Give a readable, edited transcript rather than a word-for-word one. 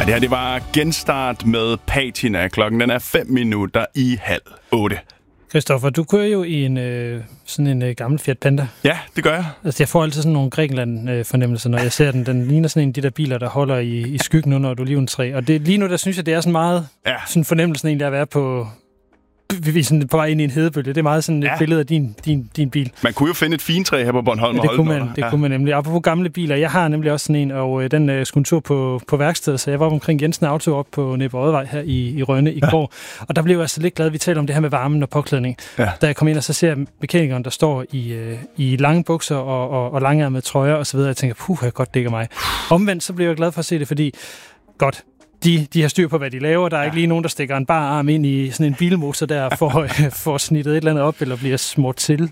det her det var Genstart med Patina. Klokken den er 7:05. Christoffer, du kører jo i sådan en gammel Fiat Panda. Ja, det gør jeg. Altså, jeg får altid sådan nogle Grækenland-fornemmelser, når jeg ser den. Den ligner sådan en af de der biler, der holder i skyggen under et oliventræ. Og lige nu, der synes jeg, det er sådan meget sådan fornemmelsen egentlig at være på vej ind i en hedebølge. Det er meget sådan et billede af din bil. Man kunne jo finde et fintræ her på Bornholm. Ja, det kunne man nemlig. Apropos gamle biler, jeg har nemlig også sådan en, og den skulle en tur på værkstedet, så jeg var omkring Jensen Auto op på Næborødvej her i Rønne i går. Og der blev jeg altså lidt glad, vi taler om det her med varmen og påklædning. Ja. Da jeg kom ind, og så ser jeg mekanikeren, der står i lange bukser og langærmede trøjer osv., jeg tænker, godt dækker mig. Omvendt, så blev jeg glad for at se det, fordi godt, de har styr på, hvad de laver. Der er ikke lige nogen, der stikker en bar arm ind i sådan en bilmotor der for snittet et eller andet op, eller bliver smurt til